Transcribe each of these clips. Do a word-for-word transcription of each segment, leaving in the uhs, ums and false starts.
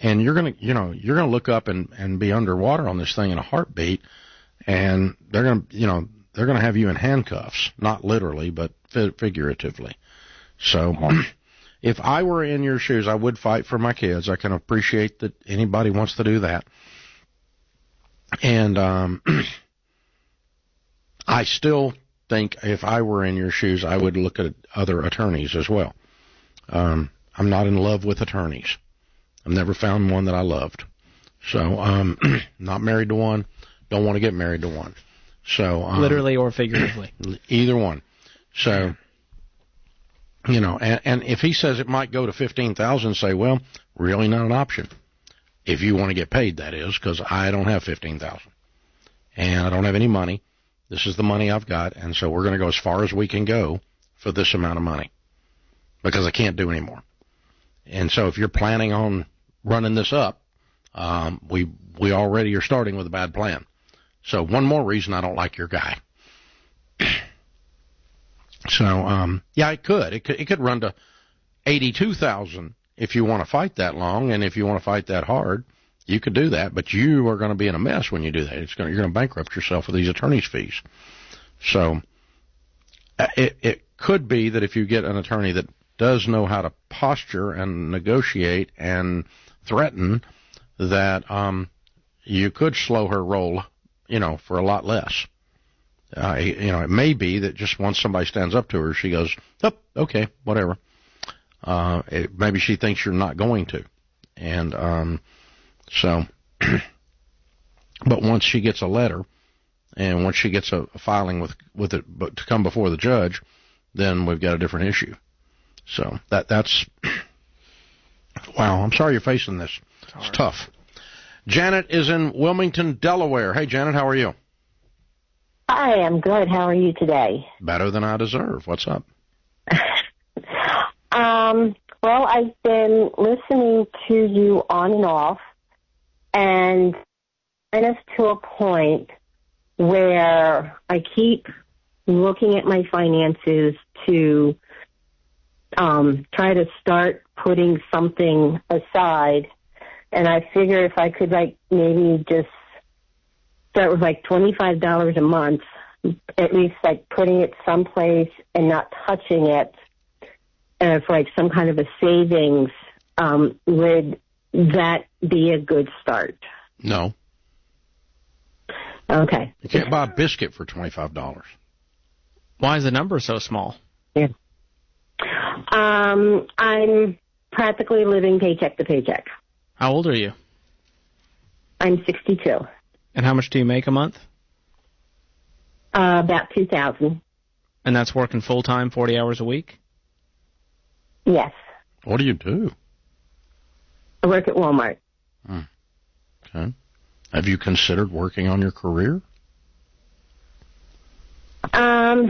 and you're gonna, you know, you're gonna look up and and be underwater on this thing in a heartbeat, and they're gonna, you know, they're gonna have you in handcuffs, not literally, but figuratively. So, if I were in your shoes, I would fight for my kids. I can appreciate that anybody wants to do that, and um, I still think if I were in your shoes, I would look at other attorneys as well. Um, I'm not in love with attorneys. I've never found one that I loved. So, um, not married to one, don't want to get married to one. So, um, literally or figuratively. Either one. So, you know, and, and if he says it might go to fifteen thousand, say, well, really not an option. If you want to get paid, that is, because I don't have fifteen thousand. And I don't have any money. This is the money I've got, and so we're going to go as far as we can go for this amount of money because I can't do any more. And so if you're planning on running this up, um, we we already are starting with a bad plan. So one more reason I don't like your guy. So, um, yeah, it could. It could, it could run to eighty-two thousand if you want to fight that long, and if you want to fight that hard. You could do that, but you are going to be in a mess when you do that. It's going to, you're going to bankrupt yourself with these attorney's fees. So it, it could be that if you get an attorney that does know how to posture and negotiate and threaten, that um, you could slow her roll, you know, for a lot less. Uh, you know, it may be that just once somebody stands up to her, she goes, oh, okay, whatever. Uh, it, maybe she thinks you're not going to. And, um, So, but once she gets a letter, and once she gets a, a filing with with it, but to come before the judge, then we've got a different issue. So that that's wow. I'm sorry you're facing this. It's tough. Janet is in Wilmington, Delaware. Hey, Janet, how are you? Hi, I'm good. How are you today? Better than I deserve. What's up? um. Well, I've been listening to you on and off. And kind of to a point where I keep looking at my finances to um, try to start putting something aside. And I figure if I could, like, maybe just start with, like, twenty-five dollars a month, at least, like, putting it someplace and not touching it, uh, for, like, some kind of a savings, um, would that be a good start? No. Okay. You can't buy a biscuit for twenty-five dollars. Why is the number so small? Yeah. Um, I'm practically living paycheck to paycheck. How old are you? I'm sixty-two. And how much do you make a month? Uh, about two thousand dollars. And that's working full-time, forty hours a week? Yes. What do you do? I work at Walmart. Hmm. Okay. Have you considered working on your career? Um,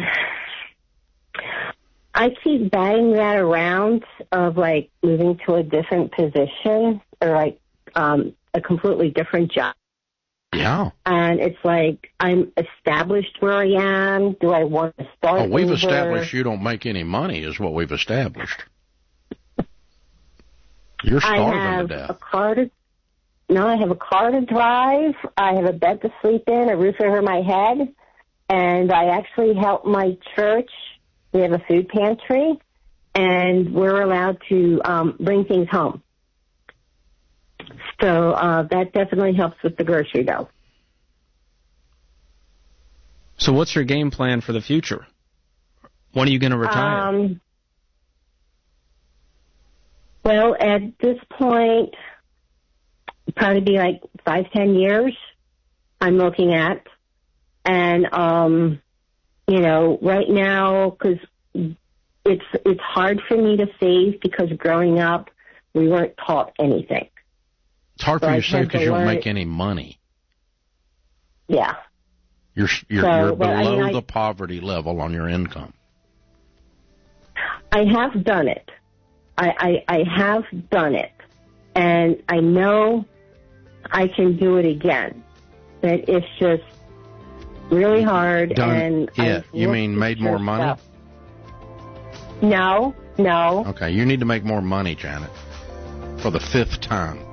I keep batting that around of, like, moving to a different position or, like, um, a completely different job. Yeah. And it's like, I'm established where I am. Do I want to start Oh, we've over? established you don't make any money is what we've established. You're starving I have to death. a car to, no, I have a car to drive. I have a bed to sleep in, a roof over my head, and I actually help my church. We have a food pantry, and we're allowed to um, bring things home. So uh, that definitely helps with the grocery bill. So what's your game plan for the future? When are you going to retire? Um, well, at this point, probably be like five, ten years I'm looking at. And, um, you know, right now, because it's, it's hard for me to save because growing up, we weren't taught anything. It's hard for so you to say because you don't learn. make any money. Yeah. You're you're, So, you're but, below I mean, I, the poverty level on your income. I have done it. I, I, I have done it. And I know I can do it again. But it's just really hard. Done and it. I've You mean looked made at more your money? stuff. No, no. Okay, you need to make more money, Janet, for the fifth time.